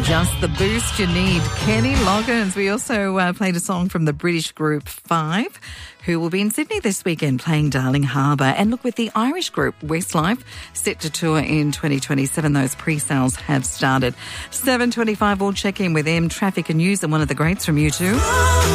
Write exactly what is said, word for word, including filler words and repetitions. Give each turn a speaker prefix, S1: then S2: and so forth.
S1: Just the boost you need. Kenny Loggins. We also uh, played a song from the British group Five, who will be in Sydney this weekend playing Darling Harbour. And look, with the Irish group Westlife set to tour in twenty twenty-seven, those pre-sales have started. seven twenty-five, we'll check in with them. Traffic and news and one of the greats from U two.